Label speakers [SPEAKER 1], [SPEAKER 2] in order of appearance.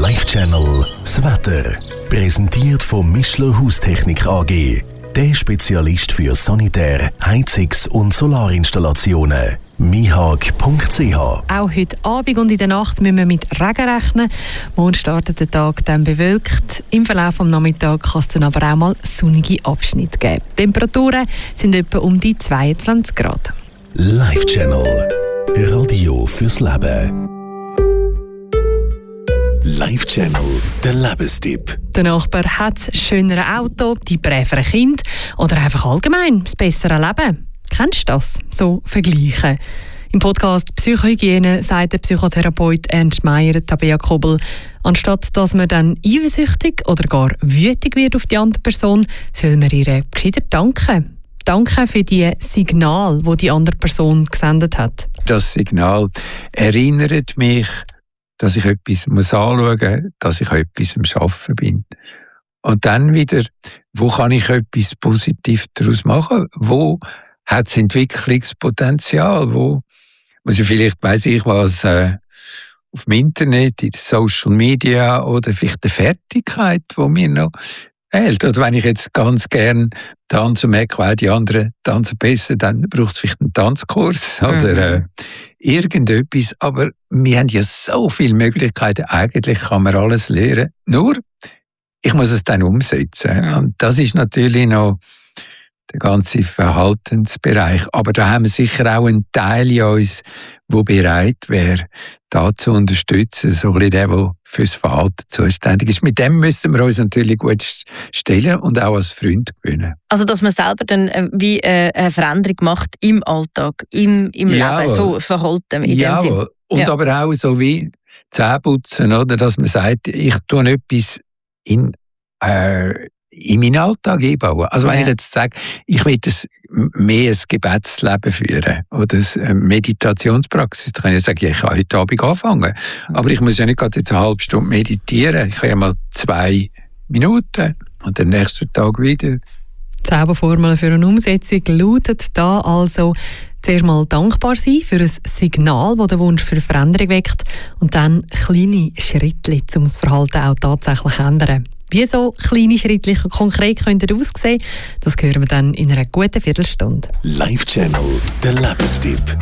[SPEAKER 1] Live Channel das Wetter. Präsentiert von Mischler Haustechnik AG. Der Spezialist für Sanitär-, Heizungs- und Solarinstallationen. mihag.ch.
[SPEAKER 2] Auch heute Abend und in der Nacht müssen wir mit Regen rechnen. Morgen startet der Tag dann bewölkt. Im Verlauf des Nachmittags kann es dann aber auch mal sonnige Abschnitte geben. Die Temperaturen sind etwa um die 22 Grad.
[SPEAKER 1] Live Channel. Radio fürs Leben. Live Channel, der Lebenstipp.
[SPEAKER 2] Der Nachbar hat das schönere Auto, die brävere Kind oder einfach allgemein das bessere Leben. Kennst du das? So vergleichen. Im Podcast Psychohygiene sagt der Psychotherapeut Ernst Meier, Tabea Kobel, anstatt dass man dann eifersüchtig oder gar wütig wird auf die andere Person, soll man ihr gescheiter danken. Danke für die Signal, das die andere Person gesendet hat.
[SPEAKER 3] Das Signal erinnert mich, dass ich etwas anschauen muss, dass ich etwas am Arbeiten bin. Und dann wieder, wo kann ich etwas Positives daraus machen? Wo hat es Entwicklungspotenzial? Wo muss ich vielleicht, weiss ich was, auf dem Internet, in den Social Media oder vielleicht eine Fertigkeit, die mir noch fehlt. Oder wenn ich jetzt ganz gern tanze und merke, die anderen tanzen besser, dann braucht es vielleicht einen Tanzkurs oder irgendetwas. Aber wir haben ja so viele Möglichkeiten. Eigentlich kann man alles lernen. Nur, ich muss es dann umsetzen. Und das ist natürlich noch der ganze Verhaltensbereich. Aber da haben wir sicher auch einen Teil in uns, der bereit wäre, da zu unterstützen. So ein bisschen der fürs Verhalten zuständig ist. Mit dem müssen wir uns natürlich gut stellen und auch als Freund gewinnen.
[SPEAKER 4] Also, dass man selber dann wie eine Veränderung macht im Alltag, im Leben, so Verhalten in dem Sinn.
[SPEAKER 3] Und aber auch so wie Zähneputzen, oder? Dass man sagt, ich tue etwas in meinen Alltag einbauen. Also wenn ich jetzt sage, ich will mehr ein Gebetsleben führen oder eine Meditationspraxis, dann kann ich sagen, ich kann heute Abend anfangen. Aber ich muss ja nicht gerade jetzt eine halbe Stunde meditieren. Ich kann ja mal 2 Minuten und am nächsten Tag wieder.
[SPEAKER 2] Die Zauberformel für eine Umsetzung lautet da also: zuerst mal dankbar sein für ein Signal, das den Wunsch für Veränderung weckt, und dann kleine Schritte, um das Verhalten auch tatsächlich zu ändern. Wie so kleine Schritte konkret könnten aussehen, das hören wir dann in einer guten Viertelstunde.
[SPEAKER 1] Live Channel, der Lebenstipp.